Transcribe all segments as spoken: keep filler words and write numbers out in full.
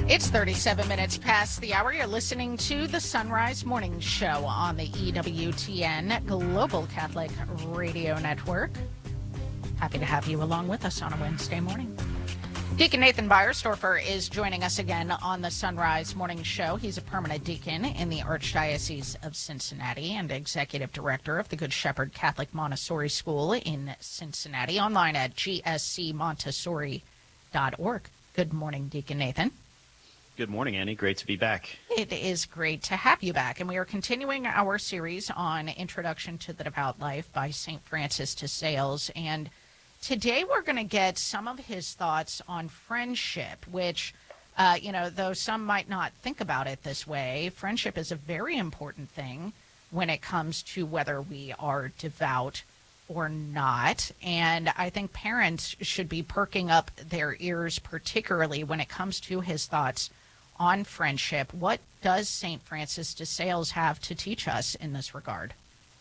It's thirty-seven minutes past the hour. You're listening to the Sunrise Morning Show on the E W T N Global Catholic Radio Network. Happy to have you along with us on a Wednesday morning. Deacon Nathan Beiersdorfer is joining us again on the Sunrise Morning Show. He's a permanent deacon in the Archdiocese of Cincinnati and executive director of the Good Shepherd Catholic Montessori School in Cincinnati, online at g s c montessori dot org. Good morning, Deacon Nathan. Good morning, Annie. Great to be back. It is great to have you back. And we are continuing our series on Introduction to the Devout Life by Saint Francis de Sales. And today we're going to get some of his thoughts on friendship, which, uh, you know, though some might not think about it this way, friendship is a very important thing when it comes to whether we are devout or not. And I think parents should be perking up their ears, particularly when it comes to his thoughts on friendship. What does Saint Francis de Sales have to teach us in this regard?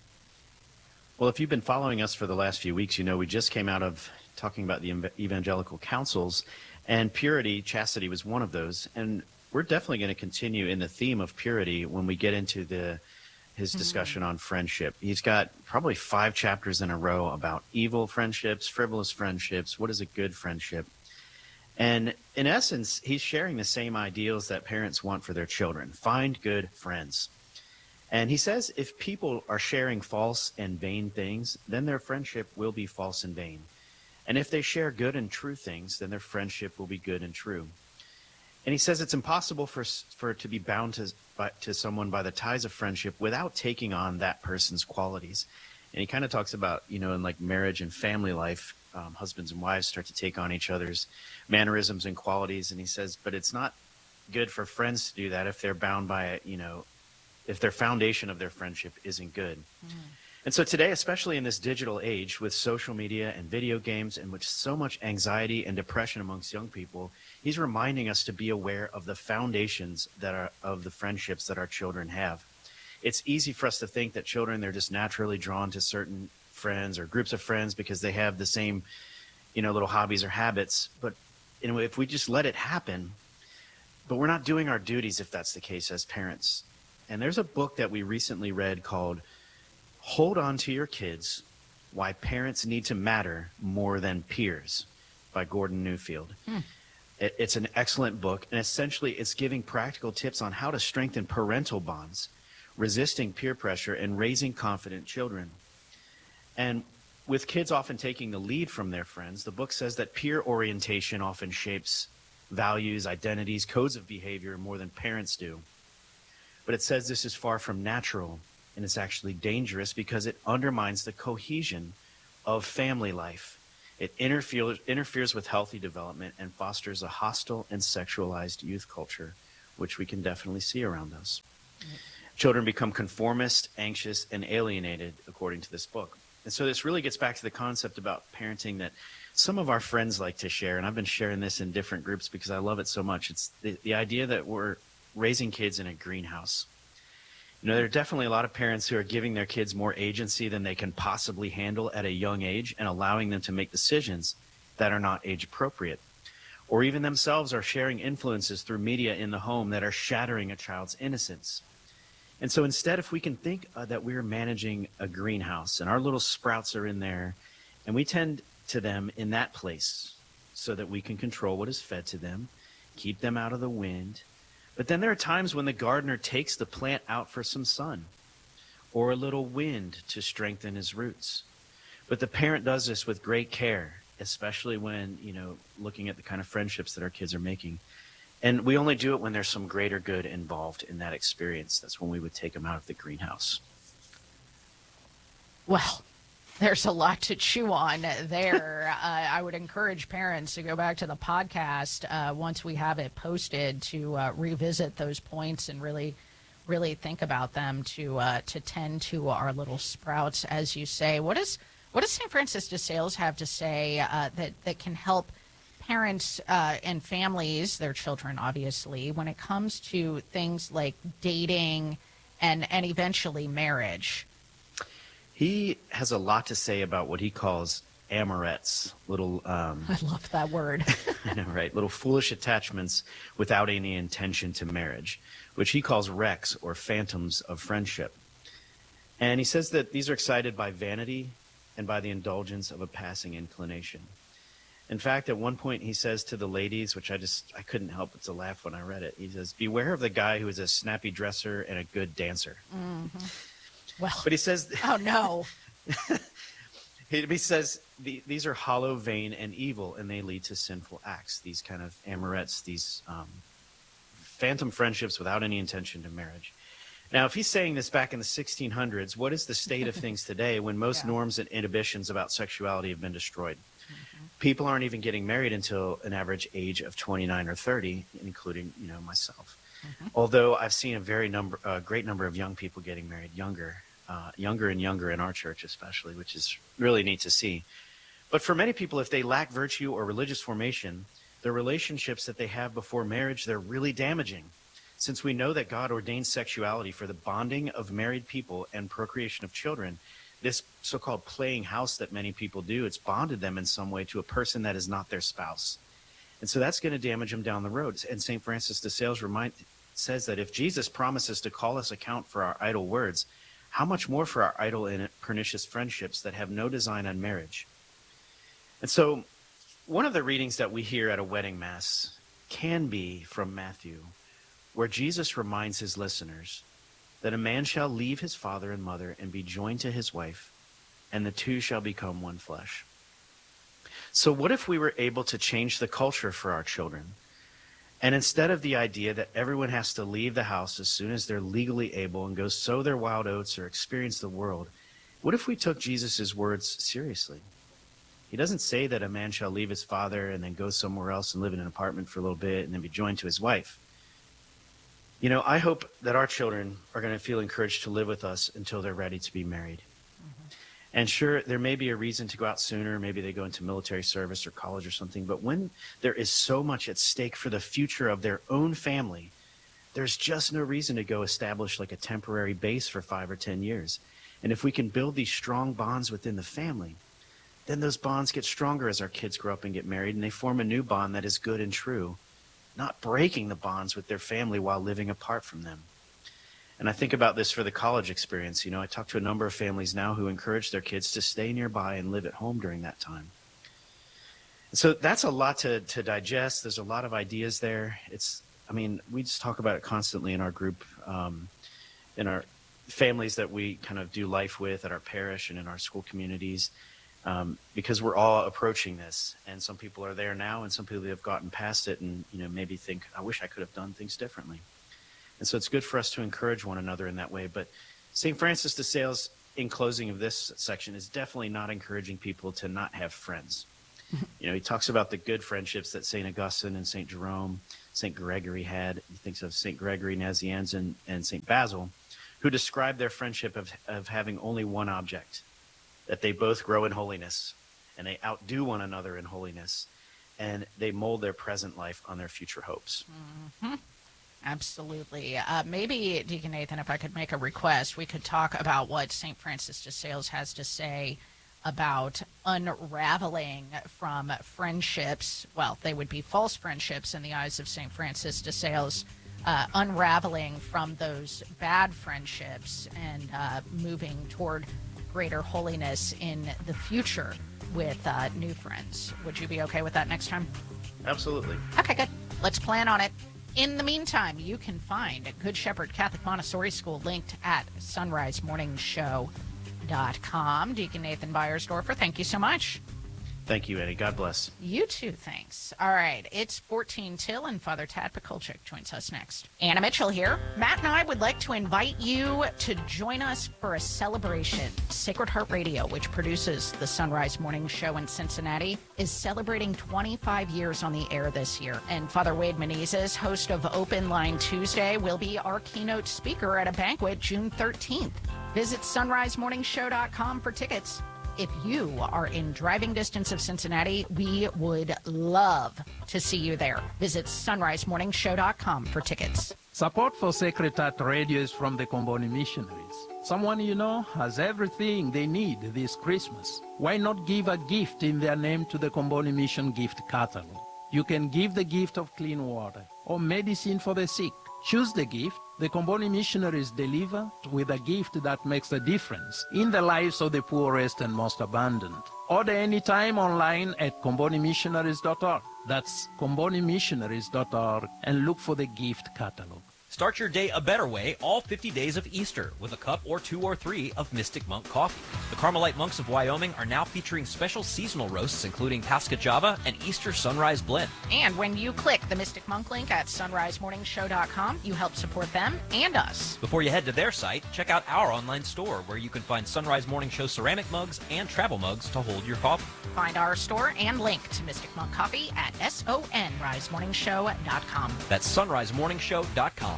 Well, if you've been following us for the last few weeks, you know we just came out of talking about the evangelical councils, and purity, chastity was one of those. And we're definitely going to continue in the theme of purity when we get into the his discussion mm-hmm. on friendship. He's got probably five chapters in a row about evil friendships, frivolous friendships, what is a good friendship. And in essence, he's sharing the same ideals that parents want for their children. Find good friends. And he says if people are sharing false and vain things, then their friendship will be false and vain. And if they share good and true things, then their friendship will be good and true. And he says it's impossible for for to be bound to, by, to someone by the ties of friendship without taking on that person's qualities. And he kind of talks about, you know, in like marriage and family life, um, husbands and wives start to take on each other's mannerisms and qualities. And he says, but it's not good for friends to do that if they're bound by it, you know, if their foundation of their friendship isn't good. Mm. And so today, especially in this digital age with social media and video games and with so much anxiety and depression amongst young people, he's reminding us to be aware of the foundations that are of the friendships that our children have. It's easy for us to think that children, they're just naturally drawn to certain friends or groups of friends because they have the same, you know, little hobbies or habits. But you know, if we just let it happen, but we're not doing our duties if that's the case as parents. And there's a book that we recently read called Hold On to Your Kids, Why Parents Need to Matter More Than Peers by Gordon Newfield. Hmm. It, it's an excellent book, and essentially it's giving practical tips on how to strengthen parental bonds, resisting peer pressure, and raising confident children. And with kids often taking the lead from their friends, the book says that peer orientation often shapes values, identities, codes of behavior more than parents do. But it says this is far from natural, and it's actually dangerous because it undermines the cohesion of family life. It interferes, interferes with healthy development and fosters a hostile and sexualized youth culture, which we can definitely see around us. Mm-hmm. Children become conformist, anxious, and alienated, according to this book. And so this really gets back to the concept about parenting that some of our friends like to share, and I've been sharing this in different groups because I love it so much. It's the, the idea that we're raising kids in a greenhouse. You know, there are definitely a lot of parents who are giving their kids more agency than they can possibly handle at a young age and allowing them to make decisions that are not age appropriate. Or even themselves are sharing influences through media in the home that are shattering a child's innocence. And so instead, if we can think uh, that we're managing a greenhouse and our little sprouts are in there and we tend to them in that place so that we can control what is fed to them, keep them out of the wind. But then there are times when the gardener takes the plant out for some sun or a little wind to strengthen his roots. But the parent does this with great care, especially when, you know, looking at the kind of friendships that our kids are making. And we only do it when there's some greater good involved in that experience. That's when we would take them out of the greenhouse. Well, there's a lot to chew on there. uh, I would encourage parents to go back to the podcast uh, once we have it posted to uh, revisit those points and really, really think about them to uh, to tend to our little sprouts, as you say. What is what does Saint Francis de Sales have to say uh, that that can help parents uh, and families, their children, obviously, when it comes to things like dating and and eventually marriage? He has a lot to say about what he calls amorettes, little, um, I love that word. I know, right? Little foolish attachments without any intention to marriage, which he calls wrecks or phantoms of friendship. And he says that these are excited by vanity and by the indulgence of a passing inclination. In fact, at one point he says to the ladies, which I just, I couldn't help but to laugh when I read it. He says, beware of the guy who is a snappy dresser and a good dancer. Mm-hmm. Well, but he says, oh no. he, he says, the, these are hollow, vain, and evil, and they lead to sinful acts. These kind of amorettes, these um, phantom friendships without any intention to marriage. Now, if he's saying this back in the sixteen hundreds, what is the state of things today when most yeah. norms and inhibitions about sexuality have been destroyed? Mm-hmm. People aren't even getting married until an average age of twenty-nine or thirty, including, you know, myself. Mm-hmm. Although I've seen a very number, a great number of young people getting married younger, uh, younger and younger in our church especially, which is really neat to see. But for many people, if they lack virtue or religious formation, the relationships that they have before marriage, they're really damaging. Since we know that God ordained sexuality for the bonding of married people and procreation of children, this so-called playing house that many people do, it's bonded them in some way to a person that is not their spouse. And so that's going to damage them down the road. And Saint Francis de Sales remind, says that if Jesus promises to call us account for our idle words, how much more for our idle and pernicious friendships that have no design on marriage? And so one of the readings that we hear at a wedding mass can be from Matthew, where Jesus reminds his listeners that a man shall leave his father and mother and be joined to his wife, and the two shall become one flesh. So what if we were able to change the culture for our children? And instead of the idea that everyone has to leave the house as soon as they're legally able and go sow their wild oats or experience the world, what if we took Jesus' words seriously? He doesn't say that a man shall leave his father and then go somewhere else and live in an apartment for a little bit and then be joined to his wife. You know, I hope that our children are going to feel encouraged to live with us until they're ready to be married. Mm-hmm. And sure, there may be a reason to go out sooner. Maybe they go into military service or college or something. But when there is so much at stake for the future of their own family, there's just no reason to go establish like a temporary base for five or ten years. And if we can build these strong bonds within the family, then those bonds get stronger as our kids grow up and get married, and they form a new bond that is good and true, not breaking the bonds with their family while living apart from them. And I think about this for the college experience. You know, I talk to a number of families now who encourage their kids to stay nearby and live at home during that time. So that's a lot to, to digest. There's a lot of ideas there. It's, I mean, we just talk about it constantly in our group, um, in our families that we kind of do life with at our parish and in our school communities. Um, because we're all approaching this, and some people are there now, and some people have gotten past it, and you know maybe think, I wish I could have done things differently. And so it's good for us to encourage one another in that way. But Saint Francis de Sales, in closing of this section, is definitely not encouraging people to not have friends. You know, he talks about the good friendships that Saint Augustine and Saint Jerome, Saint Gregory had. He thinks of Saint Gregory Nazianzen and, and Saint Basil, who described their friendship of, of having only one object, that they both grow in holiness, and they outdo one another in holiness, and they mold their present life on their future hopes. Mm-hmm. Absolutely. Uh, maybe, Deacon Nathan, if I could make a request, we could talk about what Saint Francis de Sales has to say about unraveling from friendships. Well, they would be false friendships in the eyes of Saint Francis de Sales, uh, unraveling from those bad friendships and uh, moving toward greater holiness in the future with uh, new friends. Would you be okay with that next time? Absolutely. Okay, good. Let's plan on it. In the meantime, you can find Good Shepherd Catholic Montessori School linked at sunrise morning show dot com. Deacon Nathan Beiersdorfer, thank you so much. Thank you, Eddie. God bless. You too, thanks. All right, it's fourteen till, and Father Tad Pakulchik joins us next. Anna Mitchell here. Matt and I would like to invite you to join us for a celebration. Sacred Heart Radio, which produces the Sunrise Morning Show in Cincinnati, is celebrating twenty-five years on the air this year. And Father Wade Menezes, host of Open Line Tuesday, will be our keynote speaker at a banquet June thirteenth. Visit sunrise morning show dot com for tickets. If you are in driving distance of Cincinnati, we would love to see you there. Visit sunrise morning show dot com for tickets. Support for Sacred Heart Radio is from the Comboni Missionaries. Someone you know has everything they need this Christmas. Why not give a gift in their name to the Comboni Mission gift catalog? You can give the gift of clean water or medicine for the sick. Choose the gift. The Comboni missionaries deliver with a gift that makes a difference in the lives of the poorest and most abandoned. Order anytime online at comboni missionaries dot org. That's comboni missionaries dot org and look for the gift catalog. Start your day a better way all fifty days of Easter with a cup or two or three of Mystic Monk coffee. The Carmelite monks of Wyoming are now featuring special seasonal roasts including Pasca Java and Easter Sunrise Blend. And when you click the Mystic Monk link at sunrise morning show dot com, you help support them and us. Before you head to their site, check out our online store where you can find Sunrise Morning Show ceramic mugs and travel mugs to hold your coffee. Find our store and link to Mystic Monk Coffee at sunrise morning show dot com. That's sunrise morning show dot com.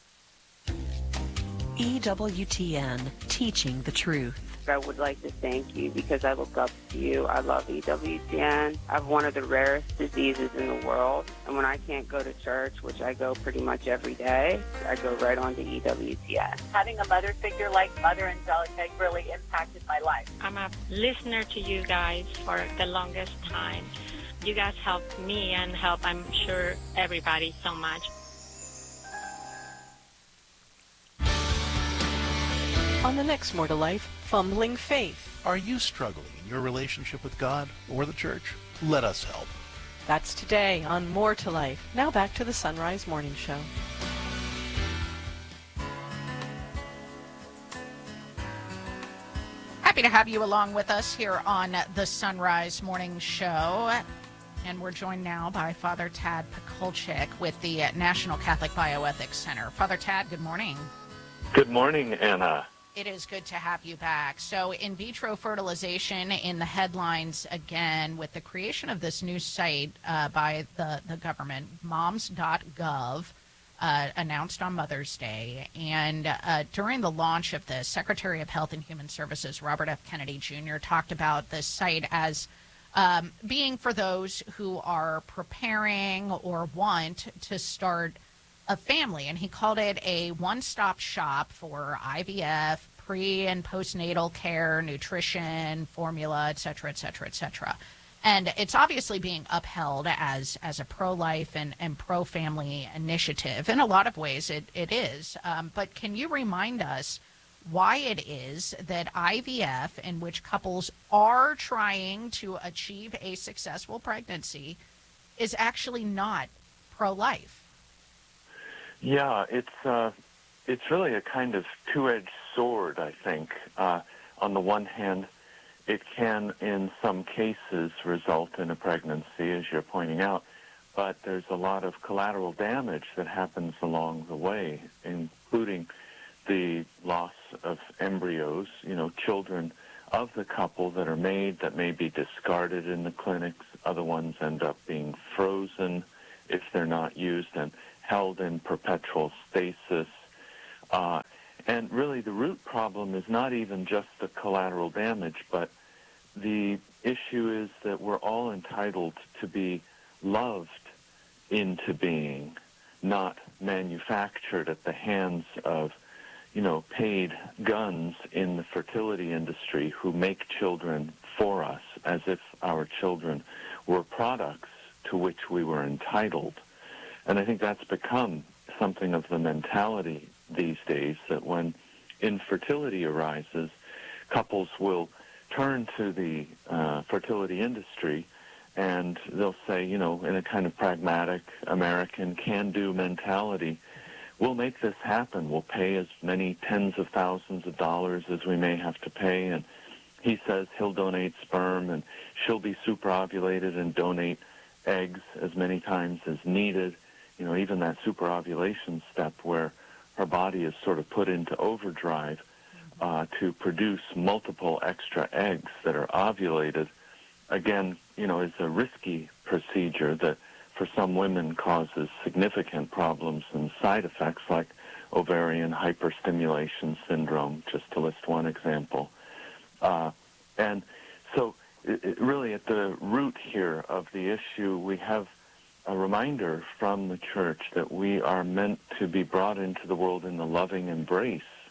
E W T N, teaching the truth. I would like to thank you because I look up to you. I love E W T N. I have one of the rarest diseases in the world, and when I can't go to church, which I go pretty much every day, I go right on to E W T N. Having a mother figure like Mother Angelica really impacted my life. I'm a listener to you guys for the longest time. You guys helped me and help, I'm sure, everybody so much. On the next More to Life, Fumbling Faith. Are you struggling in your relationship with God or the church? Let us help. That's today on More to Life. Now back to the Sunrise Morning Show. Happy to have you along with us here on the Sunrise Morning Show. And we're joined now by Father Tad Pakulchik with the National Catholic Bioethics Center. Father Tad, good morning. Good morning, Anna. It is good to have you back. So in vitro fertilization in the headlines again with the creation of this new site uh, by the, the government, moms dot gov, uh, announced on Mother's Day. And uh, during the launch of this, Secretary of Health and Human Services, Robert F. Kennedy Junior, talked about this site as um, being for those who are preparing or want to start a family, and he called it a one-stop shop for I V F, pre- and postnatal care, nutrition, formula, et cetera, et cetera, et cetera. And it's obviously being upheld as as a pro-life and, and pro-family initiative. In a lot of ways, it, it is. Um, but can you remind us why it is that I V F, in which couples are trying to achieve a successful pregnancy, is actually not pro-life? Yeah, it's uh, it's really a kind of two-edged sword, I think. Uh, on the one hand, it can, in some cases, result in a pregnancy, as you're pointing out, but there's a lot of collateral damage that happens along the way, including the loss of embryos, you know, children of the couple that are made that may be discarded in the clinics. Other ones end up being frozen if they're not used and held in perpetual stasis. Uh, and really the root problem is not even just the collateral damage, but the issue is that we're all entitled to be loved into being, not manufactured at the hands of, you know, paid guns in the fertility industry who make children for us as if our children were products to which we were entitled. And I think that's become something of the mentality these days, that when infertility arises, couples will turn to the uh, fertility industry and they'll say, you know, in a kind of pragmatic American can-do mentality, we'll make this happen. We'll pay as many tens of thousands of dollars as we may have to pay. And he says he'll donate sperm and she'll be superovulated and donate eggs as many times as needed. You know, even that superovulation step where her body is sort of put into overdrive uh, to produce multiple extra eggs that are ovulated, again, you know, is a risky procedure that for some women causes significant problems and side effects like ovarian hyperstimulation syndrome, just to list one example. Uh, and so it, it really at the root here of the issue, we have a reminder from the church that we are meant to be brought into the world in the loving embrace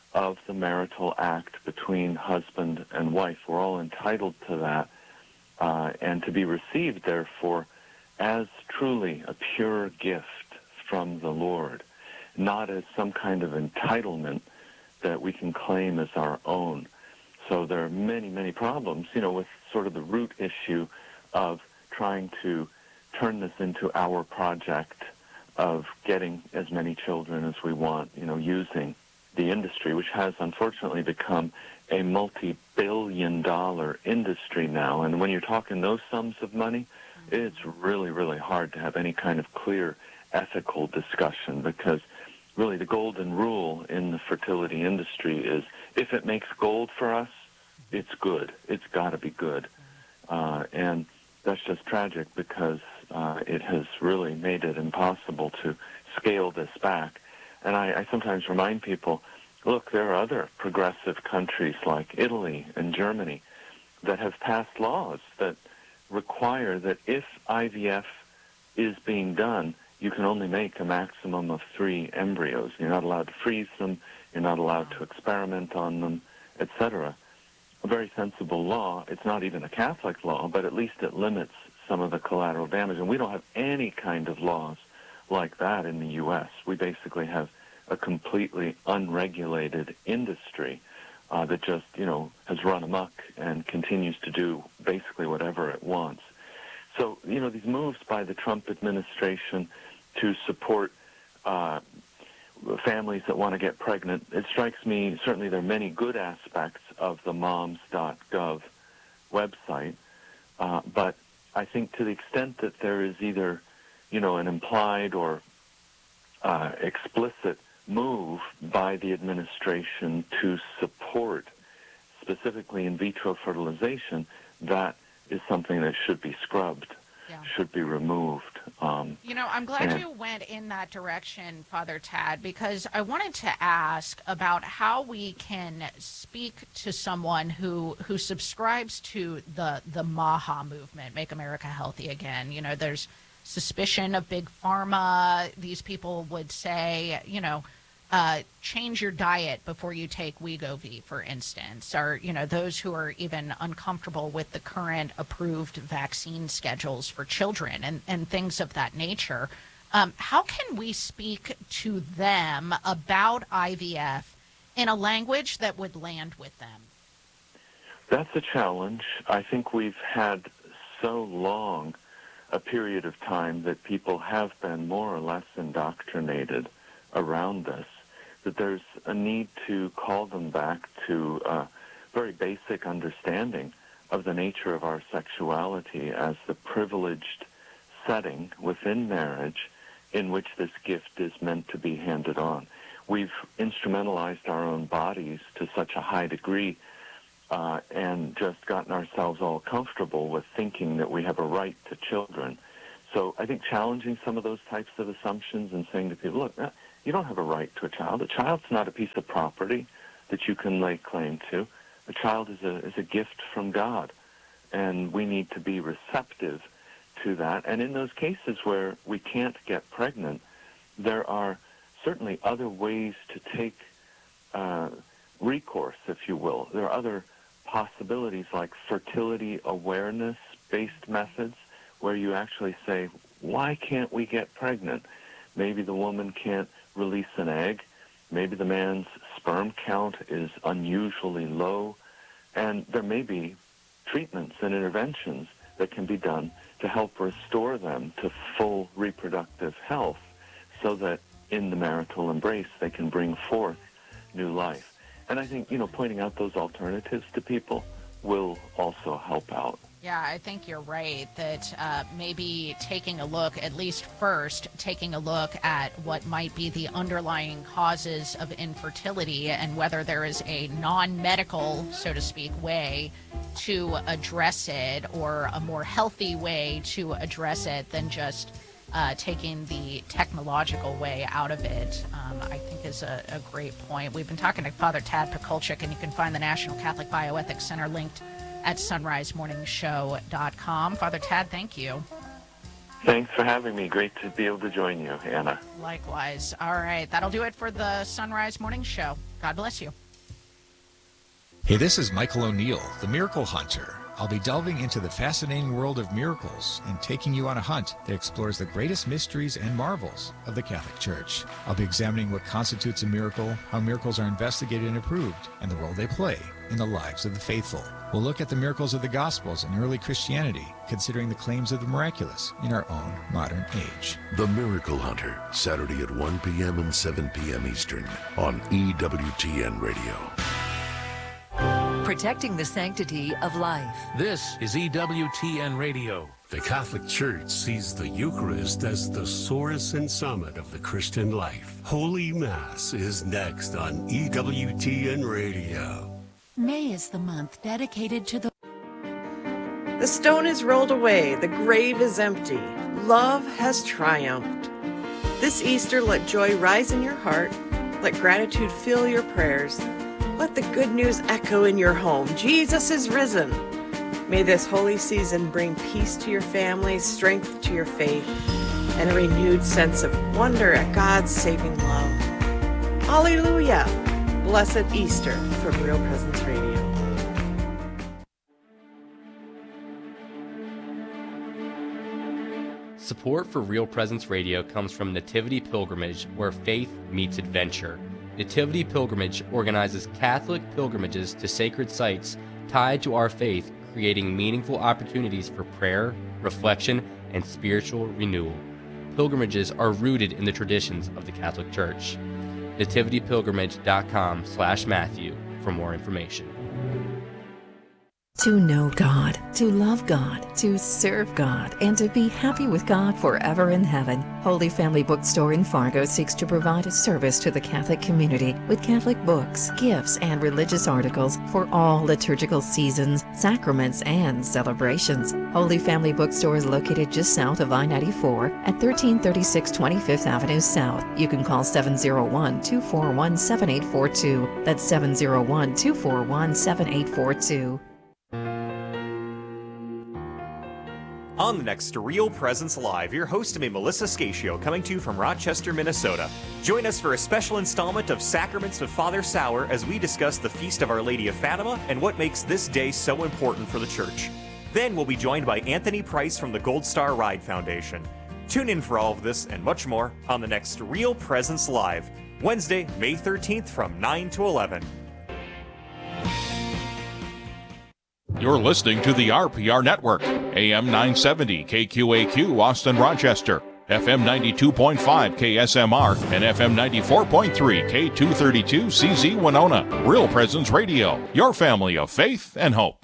of the marital act between husband and wife. We're all entitled to that, uh, and to be received, therefore, as truly a pure gift from the Lord, not as some kind of entitlement that we can claim as our own. So there are many, many problems, you know, with sort of the root issue of trying to turn this into our project of getting as many children as we want, you know, using the industry, which has unfortunately become a multi-billion dollar industry now. And when you're talking those sums of money, it's really, really hard to have any kind of clear ethical discussion, because really the golden rule in the fertility industry is if it makes gold for us, it's good. It's got to be good. Uh, and that's just tragic, because uh, it has really made it impossible to scale this back. And I, I sometimes remind people, look, there are other progressive countries like Italy and Germany that have passed laws that require that if I V F is being done, you can only make a maximum of three embryos. You're not allowed to freeze them. You're not allowed to experiment on them, et cetera. A very sensible law. It's not even a Catholic law, but at least it limits some of the collateral damage. And we don't have any kind of laws like that in the U S. We basically have a completely unregulated industry uh, that just, you know, has run amok and continues to do basically whatever it wants. So, you know, these moves by the Trump administration to support uh, families that want to get pregnant, it strikes me, certainly there are many good aspects of the moms dot gov website, uh, but I think to the extent that there is either, you know, an implied or uh, explicit move by the administration to support specifically in vitro fertilization, that is something that should be scrubbed, yeah. should be removed. Um, you know, I'm glad and, you went in that direction, Father Tad, because I wanted to ask about how we can speak to someone who who subscribes to the the MAHA movement, Make America Healthy Again. You know, there's suspicion of big pharma. These people would say, you know, Uh, change your diet before you take Wegovy, for instance, or, you know, those who are even uncomfortable with the current approved vaccine schedules for children and, and things of that nature. Um, how can we speak to them about I V F in a language that would land with them? That's a challenge. I think we've had so long a period of time that people have been more or less indoctrinated around this, that there's a need to call them back to a very basic understanding of the nature of our sexuality as the privileged setting within marriage in which this gift is meant to be handed on. We've instrumentalized our own bodies to such a high degree uh, and just gotten ourselves all comfortable with thinking that we have a right to children. So I think challenging some of those types of assumptions and saying to people, look, you don't have a right to a child. A child's not a piece of property that you can lay claim to. A child is a is a gift from God, and we need to be receptive to that. And in those cases where we can't get pregnant, there are certainly other ways to take uh, recourse, if you will. There are other possibilities like fertility awareness-based methods where you actually say, why can't we get pregnant? Maybe the woman can't release an egg. Maybe the man's sperm count is unusually low. And there may be treatments and interventions that can be done to help restore them to full reproductive health so that in the marital embrace they can bring forth new life. And I think, you know, pointing out those alternatives to people will also help out. Yeah, I think you're right that uh, maybe taking a look, at least first, taking a look at what might be the underlying causes of infertility and whether there is a non-medical, so to speak, way to address it or a more healthy way to address it than just uh, taking the technological way out of it, um, I think is a, a great point. We've been talking to Father Tad Pakulchik, and you can find the National Catholic Bioethics Center linked at sunrise morning show dot com. Father Tad, thank you. Thanks for having me. Great to be able to join you, Anna. Likewise. All right. That'll do it for the Sunrise Morning Show. God bless you. Hey, this is Michael O'Neill, the Miracle Hunter. I'll be delving into the fascinating world of miracles and taking you on a hunt that explores the greatest mysteries and marvels of the Catholic Church. I'll be examining what constitutes a miracle, how miracles are investigated and approved, and the role they play in the lives of the faithful. We'll look at the miracles of the Gospels and early Christianity, considering the claims of the miraculous in our own modern age. The Miracle Hunter, Saturday at one p.m. and seven p.m. Eastern on E W T N Radio. Protecting the sanctity of life. This is E W T N Radio. The Catholic Church sees the Eucharist as the source and summit of the Christian life. Holy Mass is next on E W T N Radio. May is the month dedicated to the... The stone is rolled away. The grave is empty. Love has triumphed. This Easter, let joy rise in your heart. Let gratitude fill your prayers. Let the good news echo in your home. Jesus is risen. May this holy season bring peace to your family, strength to your faith, and a renewed sense of wonder at God's saving love. Hallelujah! Blessed Easter from Real Presence Radio. Support for Real Presence Radio comes from Nativity Pilgrimage, where faith meets adventure. Nativity Pilgrimage organizes Catholic pilgrimages to sacred sites tied to our faith, creating meaningful opportunities for prayer, reflection, and spiritual renewal. Pilgrimages are rooted in the traditions of the Catholic Church. nativity pilgrimage dot com slash Matthew for more information. To know God, to love God, to serve God, and to be happy with God forever in heaven. Holy Family Bookstore in Fargo seeks to provide a service to the Catholic community with Catholic books, gifts, and religious articles for all liturgical seasons, sacraments, and celebrations. Holy Family Bookstore is located just south of I ninety-four at thirteen thirty-six twenty-fifth Avenue South. You can call seven oh one, two four one, seven eight four two. That's seven oh one, two four one, seven eight four two. On the next Real Presence Live, your host will be Melissa Scatio, coming to you from Rochester, Minnesota. Join us for a special installment of Sacraments with Father Sauer as we discuss the Feast of Our Lady of Fatima and what makes this day so important for the Church. Then we'll be joined by Anthony Price from the Gold Star Ride Foundation. Tune in for all of this and much more on the next Real Presence Live, Wednesday, May thirteenth from nine to eleven. You're listening to the R P R Network, A M nine seventy K Q A Q, Austin, Rochester, F M ninety-two point five K S M R, and F M ninety-four point three K two thirty-two C Z Winona. Real Presence Radio, your family of faith and hope.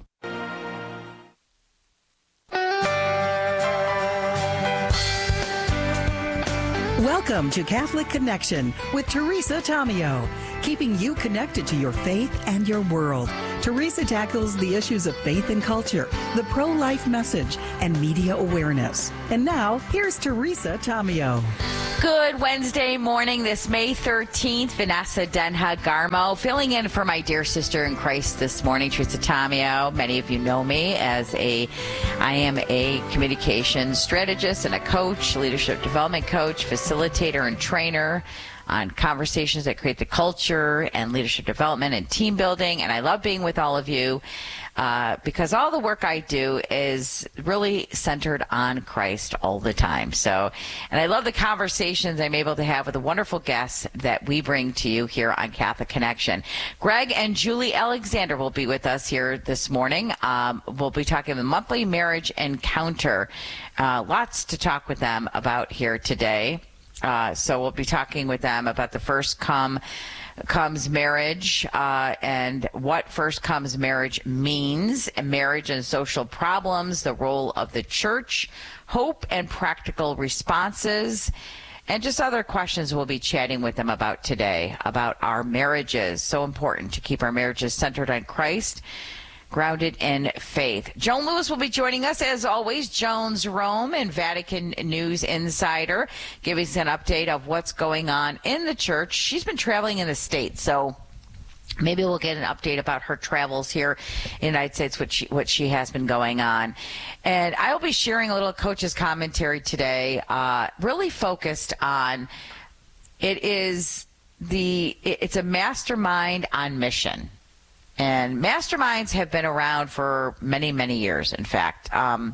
Welcome to Catholic Connection with Teresa Tomeo, keeping you connected to your faith and your world. Teresa tackles the issues of faith and culture, the pro-life message, and media awareness. And now, here's Teresa Tomeo. Good Wednesday morning, this May thirteenth. Vanessa Denha Garmo filling in for my dear sister in Christ this morning, Teresa Tomeo. Many of you know me as a, I am a communications strategist and a coach, leadership development coach, facilitator and trainer on conversations that create the culture and leadership development and team building. And I love being with all of you uh, because all the work I do is really centered on Christ all the time. So, and I love the conversations I'm able to have with the wonderful guests that we bring to you here on Catholic Connection. Greg and Julie Alexander will be with us here this morning. Um, we'll be talking the monthly marriage encounter. Uh, lots to talk with them about here today. Uh, so we'll be talking with them about the First Come Comes Marriage uh, and what First Comes Marriage means, and marriage and social problems, the role of the church, hope and practical responses, and just other questions we'll be chatting with them about today, about our marriages. So important to keep our marriages centered on Christ, grounded in faith. Joan Lewis will be joining us, as always. Joan's Rome and Vatican News Insider, giving us an update of what's going on in the church. She's been traveling in the States, so maybe we'll get an update about her travels here in the United States, what she, what she has been going on. And I will be sharing a little coach's commentary today, uh, really focused on, it is the, it's a mastermind on mission. And masterminds have been around for many, many years, in fact. Um,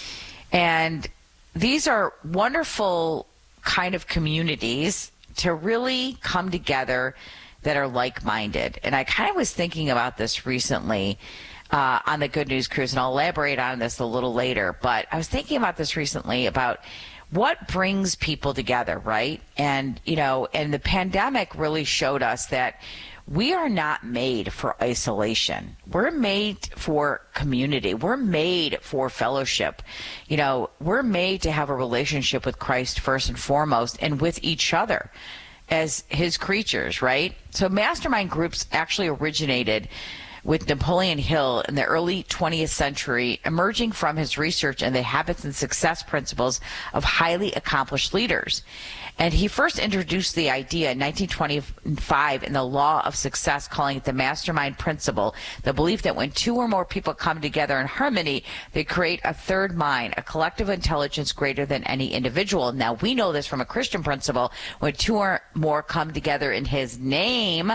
and these are wonderful kind of communities to really come together that are like-minded. And I kind of was thinking about this recently uh, on the Good News Cruise, and I'll elaborate on this a little later. But I was thinking about this recently about what brings people together, right? And, you know, and the pandemic really showed us that we are not made for isolation. We're made for community. We're made for fellowship. You know, we're made to have a relationship with Christ first and foremost, and with each other as his creatures, right? So mastermind groups actually originated with Napoleon Hill in the early twentieth century, emerging from his research in the habits and success principles of highly accomplished leaders. And he first introduced the idea in nineteen twenty-five in the Law of Success, calling it the mastermind principle, the belief that when two or more people come together in harmony, they create a third mind, a collective intelligence greater than any individual. Now, we know this from a Christian principle. When two or more come together in his name,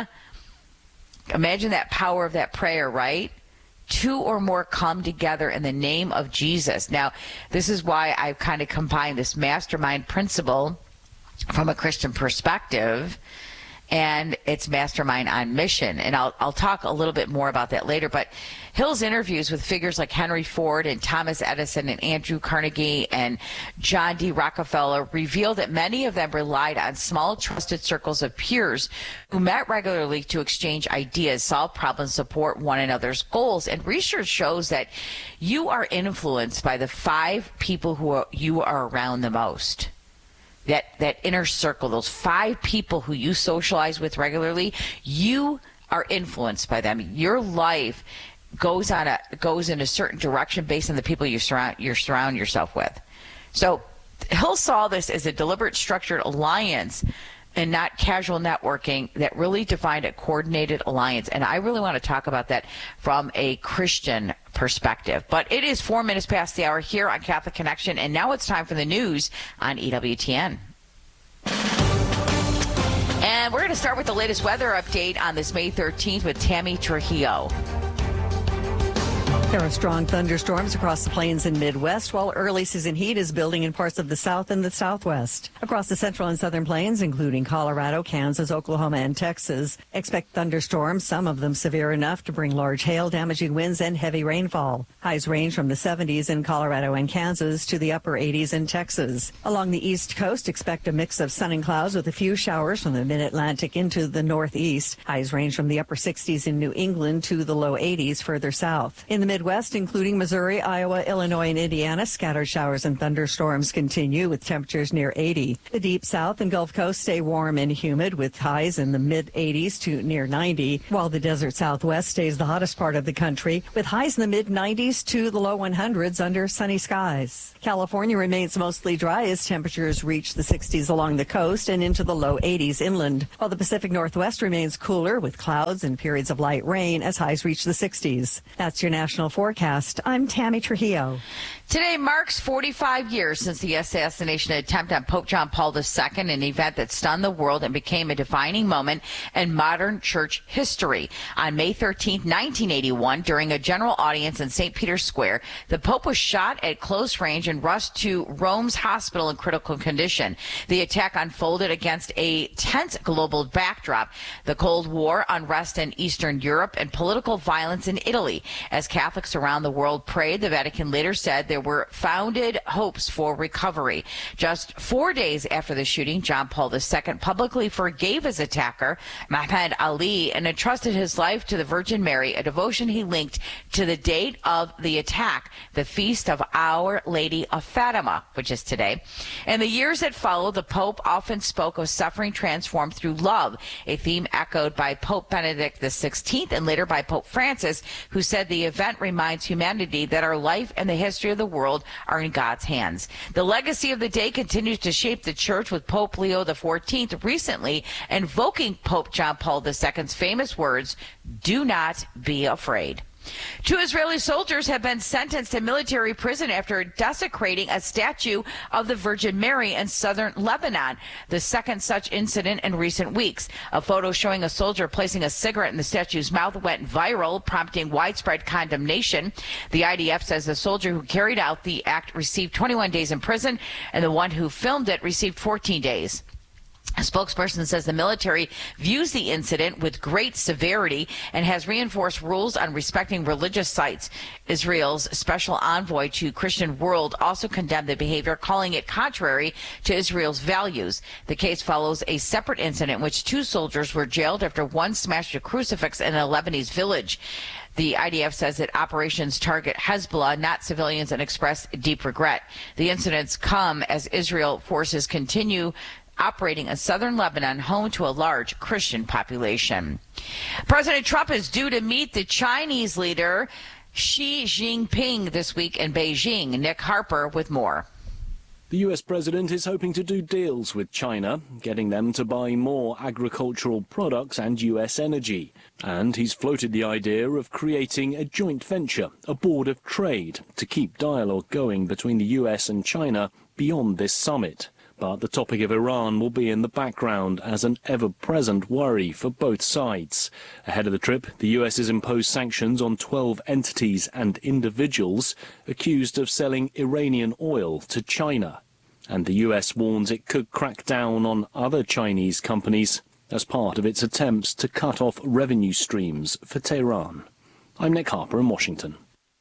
imagine that power of that prayer, right? Two or more come together in the name of Jesus. Now, this is why I've kind of combined this mastermind principle from a Christian perspective, and it's mastermind on mission. And I'll, I'll talk a little bit more about that later. But Hill's interviews with figures like Henry Ford and Thomas Edison and Andrew Carnegie and John D. Rockefeller revealed that many of them relied on small, trusted circles of peers who met regularly to exchange ideas, solve problems, support one another's goals. And research shows that you are influenced by the five people who are, you are around the most. That, that inner circle, those five people who you socialize with regularly, you are influenced by them. Your life goes on a goes in a certain direction based on the people you surround you surround yourself with. So Hill saw this as a deliberate, structured alliance and not casual networking that really defined a coordinated alliance. And I really want to talk about that from a Christian perspective. But it is four minutes past the hour here on Catholic Connection, and now it's time for the news on E W T N. And we're going to start with the latest weather update on this May thirteenth with Tammy Trujillo. There are strong thunderstorms across the plains and Midwest, while early season heat is building in parts of the South and the Southwest. Across the central and southern plains, including Colorado, Kansas, Oklahoma, and Texas, expect thunderstorms, some of them severe enough to bring large hail, damaging winds, and heavy rainfall. Highs range from the seventies in Colorado and Kansas to the upper eighties in Texas. Along the East Coast, expect a mix of sun and clouds with a few showers from the mid-Atlantic into the northeast. Highs range from the upper sixties in New England to the low eighties further south. In the mid Midwest, including Missouri, Iowa, Illinois, and Indiana, scattered showers and thunderstorms continue with temperatures near eighty. The deep south and Gulf Coast stay warm and humid with highs in the mid eighties to near ninety, while the desert Southwest stays the hottest part of the country with highs in the mid nineties to the low hundreds under sunny skies. California remains mostly dry as temperatures reach the sixties along the coast and into the low eighties inland, while the Pacific Northwest remains cooler with clouds and periods of light rain as highs reach the sixties. That's your national forecast. I'm Tammy Trujillo. Today marks forty-five years since the assassination attempt on Pope John Paul the Second, an event that stunned the world and became a defining moment in modern church history. On May thirteenth, nineteen eighty-one, during a general audience in Saint Peter's Square, the Pope was shot at close range and rushed to Rome's hospital in critical condition. The attack unfolded against a tense global backdrop, the Cold War, unrest in Eastern Europe, and political violence in Italy. As Catholics around the world prayed, the Vatican later said there were founded hopes for recovery. Just four days after the shooting, John Paul the Second publicly forgave his attacker, Muhammad Ali, and entrusted his life to the Virgin Mary, a devotion he linked to the date of the attack, the feast of Our Lady of Fatima, which is today. In the years that followed, the Pope often spoke of suffering transformed through love, a theme echoed by Pope Benedict the Sixteenth and later by Pope Francis, who said the event reminds humanity that our life and the history of the world are in God's hands. The legacy of the day continues to shape the church, with Pope Leo the fourteenth recently invoking Pope John Paul the second's famous words, "Do not be afraid." Two Israeli soldiers have been sentenced to military prison after desecrating a statue of the Virgin Mary in southern Lebanon, the second such incident in recent weeks. A photo showing a soldier placing a cigarette in the statue's mouth went viral, prompting widespread condemnation. The I D F says the soldier who carried out the act received twenty-one days in prison, and the one who filmed it received fourteen days. A spokesperson says the military views the incident with great severity and has reinforced rules on respecting religious sites. Israel's special envoy to Christian World also condemned the behavior, calling it contrary to Israel's values. The case follows a separate incident in which two soldiers were jailed after one smashed a crucifix in a Lebanese village. The I D F says that operations target Hezbollah, not civilians, and expressed deep regret. The incidents come as Israel forces continue operating in southern Lebanon, home to a large Christian population. President Trump is due to meet the Chinese leader Xi Jinping this week in Beijing. Nick Harper with more. The U S president is hoping to do deals with China, getting them to buy more agricultural products and U S energy. And he's floated the idea of creating a joint venture, a board of trade, to keep dialogue going between the U S and China beyond this summit. But the topic of Iran will be in the background as an ever-present worry for both sides. Ahead of the trip, the U S has imposed sanctions on twelve entities and individuals accused of selling Iranian oil to China. And the U S warns it could crack down on other Chinese companies as part of its attempts to cut off revenue streams for Tehran. I'm Nick Harper in Washington.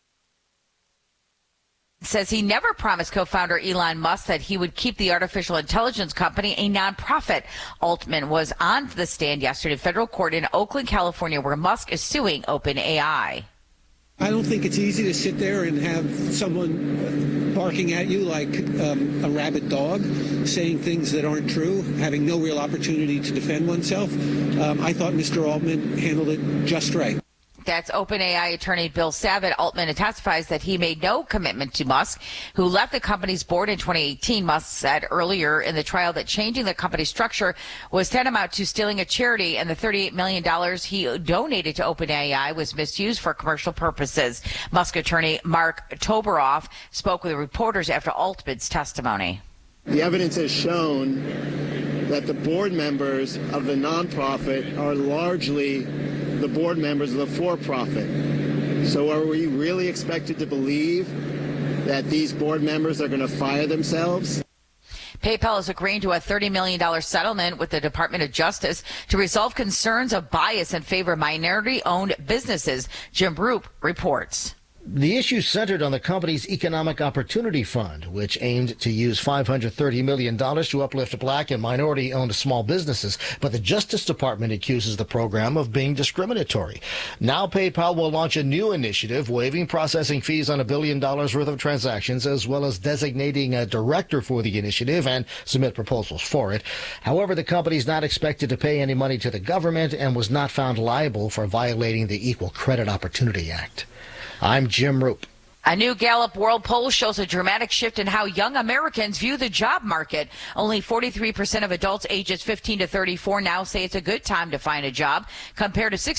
Says he never promised co-founder Elon Musk that he would keep the artificial intelligence company a nonprofit. Altman was on the stand yesterday in federal court in Oakland, California, where Musk is suing OpenAI. I don't think it's easy to sit there and have someone barking at you like um, a rabid dog, saying things that aren't true, having no real opportunity to defend oneself. Um, I thought Mister Altman handled it just right. That's OpenAI attorney Bill Savitt. Altman testifies that he made no commitment to Musk, who left the company's board in twenty eighteen. Musk said earlier in the trial that changing the company's structure was tantamount to stealing a charity, and the thirty-eight million dollars he donated to OpenAI was misused for commercial purposes. Musk attorney Mark Toberoff spoke with reporters after Altman's testimony. The evidence has shown that the board members of the nonprofit are largely the board members of the for-profit. So are we really expected to believe that these board members are going to fire themselves? PayPal is agreeing to a thirty million dollars settlement with the Department of Justice to resolve concerns of bias in favor of minority-owned businesses. Jim Roop reports. The issue centered on the company's Economic Opportunity Fund, which aimed to use five hundred thirty million dollars to uplift black and minority-owned small businesses. But the Justice Department accuses the program of being discriminatory. Now PayPal will launch a new initiative waiving processing fees on a billion dollars worth of transactions, as well as designating a director for the initiative and submit proposals for it. However, the company is not expected to pay any money to the government and was not found liable for violating the Equal Credit Opportunity Act. I'm Jim Roop. A new Gallup World Poll shows a dramatic shift in how young Americans view the job market. Only forty-three percent of adults ages fifteen to thirty-four now say it's a good time to find a job, compared to sixty